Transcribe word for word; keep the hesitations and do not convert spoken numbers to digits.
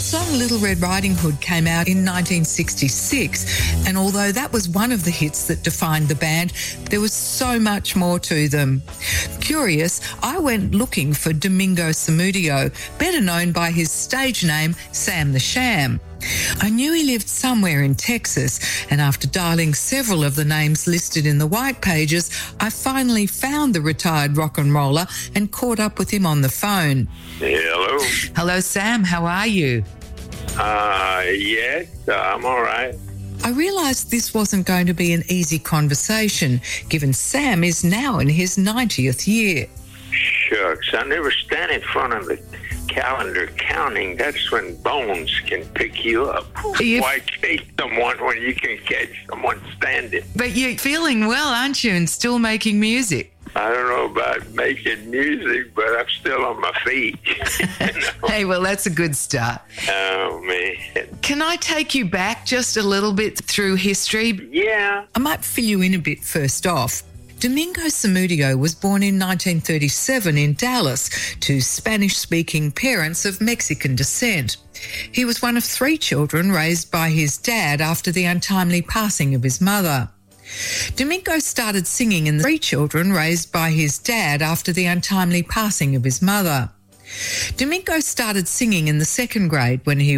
song Little Red Riding Hood came out in nineteen sixty-six, and although that was one of the hits that defined the band, there was so much more to them. Curious, I went looking for Domingo Samudio, better known by his stage name Sam the Sham. I knew he lived somewhere in Texas, and after dialing several of the names listed in the white pages, I finally found the retired rock and roller and caught up with him on the phone. Hello. Hello, Sam. How are you? Uh, yes, I'm all right. I realised this wasn't going to be an easy conversation, given Sam is now in his ninetieth year. Shucks, I never stand in front of the calendar counting. That's when bones can pick you up. You... Why chase someone when you can catch someone standing? But you're feeling well, aren't you, and still making music? I don't know about making music, but I'm still on my feet. You know? Hey, well, that's a good start. Oh, man. Can I take you back just a little bit through history? Yeah. I might fill you in a bit first off. Domingo Samudio was born in nineteen thirty-seven in Dallas to Spanish-speaking parents of Mexican descent. He was one of three children raised by his dad after the untimely passing of his mother. Domingo started singing in the three children raised by his dad after the untimely passing of his mother. Domingo started singing in the second grade when he